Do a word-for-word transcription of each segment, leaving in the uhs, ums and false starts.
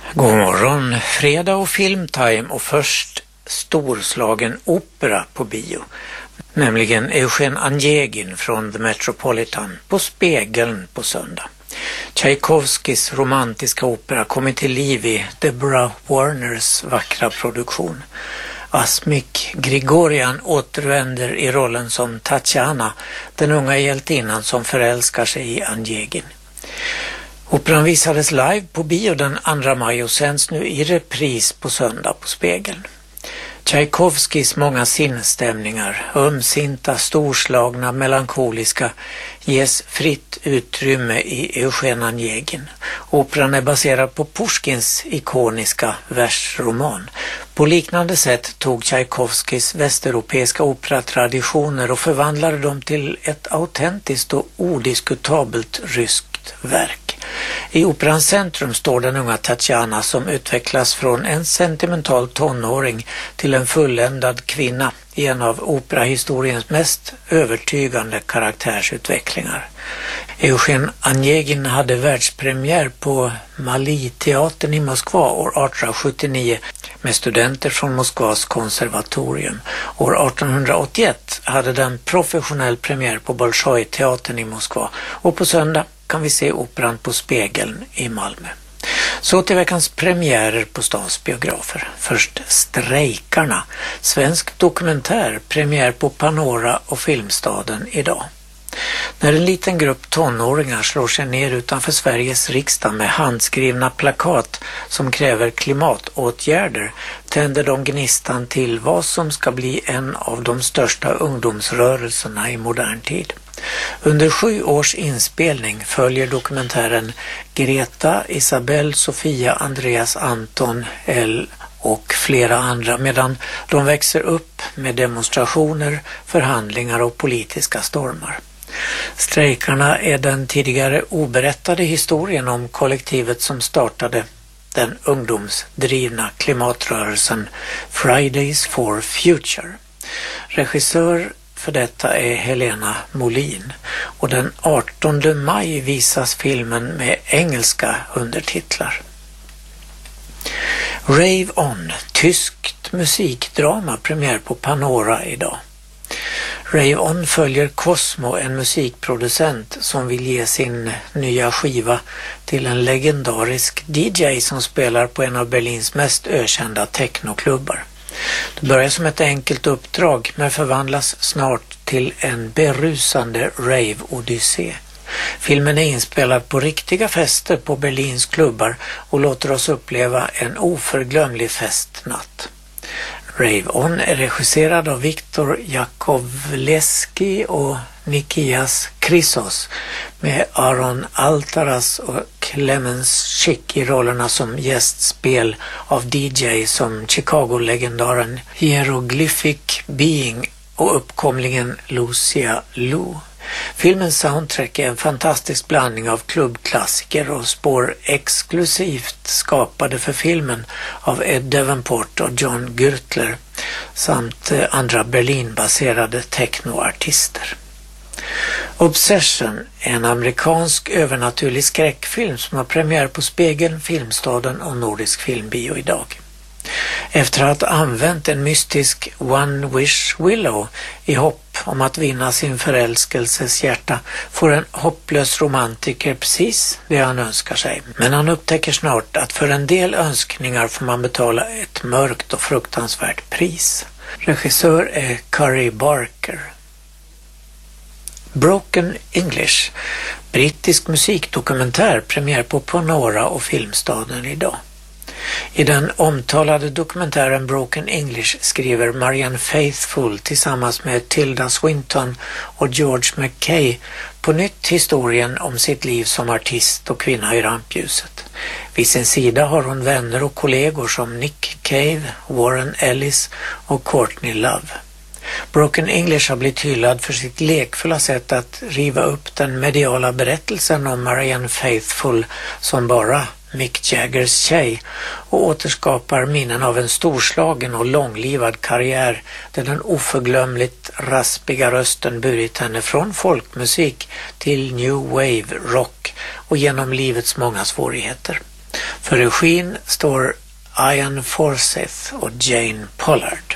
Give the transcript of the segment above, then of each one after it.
God morgon, fredag och filmtime och först storslagen opera på bio. Nämligen Eugen Onegin från The Metropolitan på Spegeln på söndag. Tchaikovskys romantiska opera kommer till liv i Deborah Warners vackra produktion. Asmik Grigorian återvänder i rollen som Tatjana, den unga hjältinnan som förälskar sig i Onegin. Operan visades live på bio den andra maj och sänds nu i repris på söndag på Spegeln. Tchaikovskys många sinnesstämningar, ömsinta, storslagna, melankoliska, ges fritt utrymme i Eugen Onegin. Operan är baserad på Pushkins ikoniska versroman. På liknande sätt tog Tchaikovskys västeuropeiska operatraditioner och förvandlade dem till ett autentiskt och odiskutabelt ryskt verk. I operans centrum står den unga Tatjana som utvecklas från en sentimental tonåring till en fulländad kvinna i en av operahistoriens mest övertygande karaktärsutvecklingar. Eugen Onegin hade världspremiär på Mali-teatern i Moskva år arton sjuttionio med studenter från Moskvas konservatorium. År arton åttioett hade den professionell premiär på Bolshoi-teatern i Moskva och på söndag kan vi se operan på Spegeln i Malmö. Så till veckans premiärer på stans biografer. Först Strejkarna, svensk dokumentär, premiär på Panora och Filmstaden idag. När en liten grupp tonåringar slår sig ner utanför Sveriges riksdag med handskrivna plakat som kräver klimatåtgärder tänder de gnistan till vad som ska bli en av de största ungdomsrörelserna i modern tid. Under sju års inspelning följer dokumentären Greta, Isabel, Sofia, Andreas, Anton, L och flera andra medan de växer upp med demonstrationer, förhandlingar och politiska stormar. Strejkarna är den tidigare oberättade historien om kollektivet som startade den ungdomsdrivna klimatrörelsen Fridays for Future. Regissör för detta är Helena Molin och den artonde maj visas filmen med engelska undertitlar. Rave On, tyskt musikdrama, premiär på Panora idag. Rave On följer Cosmo, en musikproducent som vill ge sin nya skiva till en legendarisk D J som spelar på en av Berlins mest ökända technoklubbar. Det börjar som ett enkelt uppdrag men förvandlas snart till en berusande rave-odyssé. Filmen är inspelad på riktiga fester på Berlins klubbar och låter oss uppleva en oförglömlig festnatt. Rave On är regisserad av Viktor Jakovleski och Nikias Chrysos med Aaron Altaras och Clemens Schick i rollerna som gästspel av D J som Chicago-legendaren Hieroglyphic Being och uppkomlingen Lucia Lou. Filmens soundtrack är en fantastisk blandning av klubbklassiker och spår exklusivt skapade för filmen av Ed Davenport och John Gürtler samt andra Berlin-baserade technoartister. Obsession är en amerikansk övernaturlig skräckfilm som har premiär på Spegeln, Filmstaden och Nordisk filmbio idag. Efter att ha använt en mystisk One Wish Willow i hopp om att vinna sin förälskelses hjärta får en hopplös romantiker precis det han önskar sig. Men han upptäcker snart att för en del önskningar får man betala ett mörkt och fruktansvärt pris. Regissör är Curry Barker. Broken English, brittisk musikdokumentär, premiär på Panora och Filmstaden idag. I den omtalade dokumentären Broken English skriver Marianne Faithfull tillsammans med Tilda Swinton och George McKay på nytt historien om sitt liv som artist och kvinna i rampljuset. Vid sin sida har hon vänner och kollegor som Nick Cave, Warren Ellis och Courtney Love. Broken English har blivit hyllad för sitt lekfulla sätt att riva upp den mediala berättelsen om Marianne Faithfull som bara Mick Jaggers tjej och återskapar minnen av en storslagen och långlivad karriär där den oförglömligt raspiga rösten burit henne från folkmusik till new wave rock och genom livets många svårigheter. För regin står Ian Forsyth och Jane Pollard.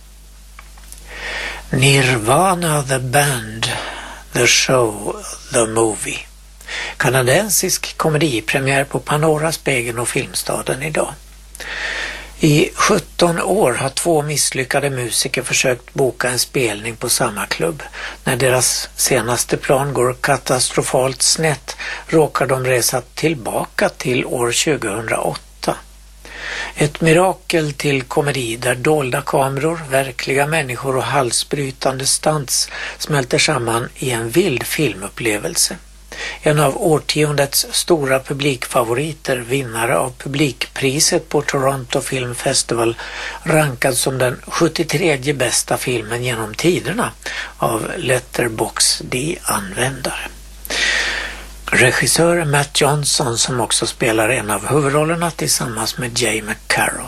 Nirvana the Band, The Show, The Movie. Kanadensisk komedipremiär på Panora, Spegeln och Filmstaden idag. I sjutton år har två misslyckade musiker försökt boka en spelning på samma klubb. När deras senaste plan går katastrofalt snett råkar de resa tillbaka till år tjugohundraåtta. Ett mirakel till komedi där dolda kameror, verkliga människor och halsbrytande stunts smälter samman i en vild filmupplevelse. En av årtiondets stora publikfavoriter, vinnare av publikpriset på Toronto Film Festival, rankad som den sjuttiotredje bästa filmen genom tiderna av Letterboxd-användare. Regissör Matt Johnson som också spelar en av huvudrollerna tillsammans med Jay McCarroll.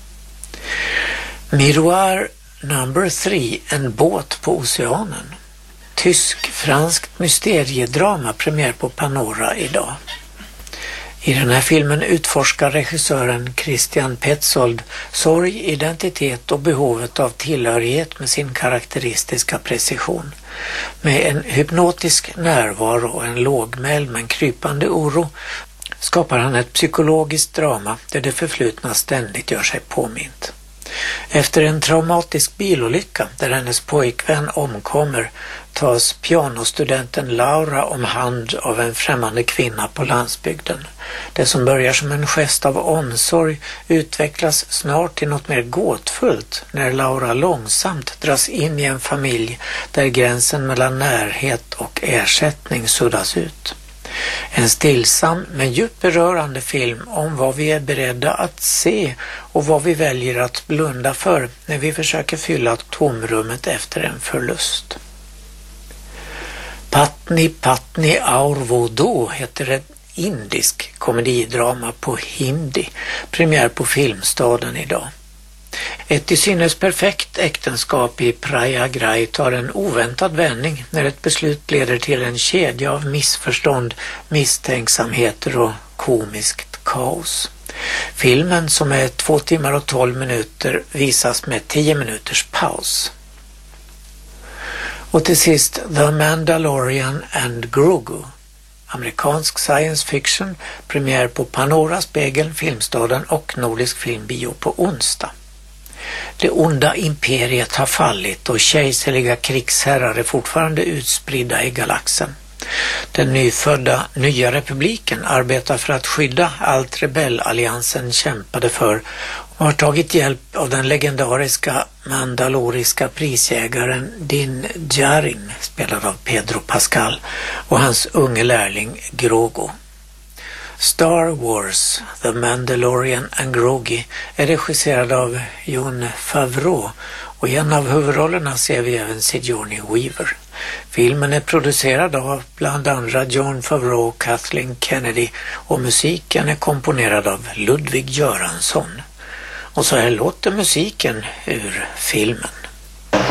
Miroir number three, en båt på oceanen. Tysk-franskt mysteriedrama premiär på Panora idag. I den här filmen utforskar regissören Christian Petzold sorg, identitet och behovet av tillhörighet med sin karaktäristiska precision. Med en hypnotisk närvaro och en lågmäld men krypande oro skapar han ett psykologiskt drama där det förflutna ständigt gör sig påmint. Efter en traumatisk bilolycka där hennes pojkvän omkommer tas pianostudenten Laura om hand av en främmande kvinna på landsbygden. Det som börjar som en gest av omsorg utvecklas snart till något mer gåtfullt när Laura långsamt dras in i en familj där gränsen mellan närhet och ersättning suddas ut. En stillsam men djupt berörande film om vad vi är beredda att se och vad vi väljer att blunda för när vi försöker fylla tomrummet efter en förlust. Patni Patni Aur Vodo heter ett indisk komedidrama på hindi, premiär på Filmstaden idag. Ett till synes perfekt äktenskap i Prayagraj tar en oväntad vändning när ett beslut leder till en kedja av missförstånd, misstänksamheter och komiskt kaos. Filmen, som är två timmar och tolv minuter, visas med tio minuters paus. Och till sist The Mandalorian and Grogu. Amerikansk science fiction, premiär på Panora, Spegeln, Filmstaden och Nordisk Filmbio på onsdag. Det onda imperiet har fallit och kejserliga krigsherrar är fortfarande utspridda i galaxen. Den nyfödda nya republiken arbetar för att skydda allt rebellalliansen kämpade för och har tagit hjälp av den legendariska mandaloriska prisjägaren Din Djarin, spelad av Pedro Pascal, och hans unge lärling Grogu. Star Wars, The Mandalorian and Grogu är regisserad av Jon Favreau och i en av huvudrollerna ser vi även Sigourney Weaver. Filmen är producerad av bland andra Jon Favreau och Kathleen Kennedy och musiken är komponerad av Ludwig Göransson. Och så här låter musiken ur filmen.